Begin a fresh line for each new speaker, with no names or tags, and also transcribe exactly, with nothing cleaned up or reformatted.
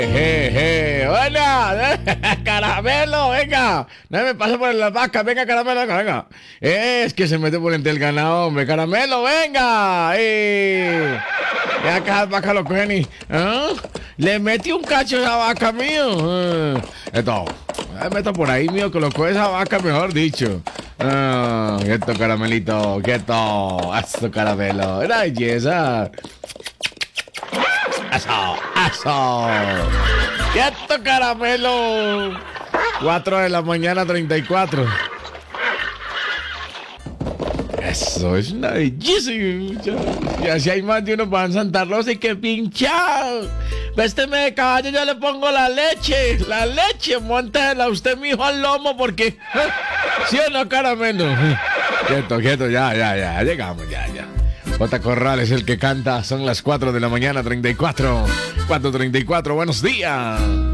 Jeje, buena, Caramelo, venga, no me pase por las vacas, venga, Caramelo, venga, venga. Es que se mete por entre el ganado, hombre, Caramelo, venga. ¡Eh! Ya acá las vacas lo cogen y, ¿ah? Le metí un cacho a esa vaca mío. Eh, esto, me meto por ahí mío que lo coge esa vaca, mejor dicho. Ah, quieto, Caramelito, quieto, esto, Caramelo, era belleza. Eso, eso. Quieto, Caramelo. Cuatro de la mañana, treinta y cuatro. Eso es una belleza. Y así hay más de uno para en Santa Rosa y que pinchado. Vésteme de caballo, yo le pongo la leche. La leche, móntela usted, mijo, al lomo, porque... ¿Sí o no, Caramelo? Quieto, quieto, ya, ya, ya. Llegamos, ya, ya. J. Corral es el que canta. Son las cuatro de la mañana, treinta y cuatro. cuatro treinta y cuatro, buenos días.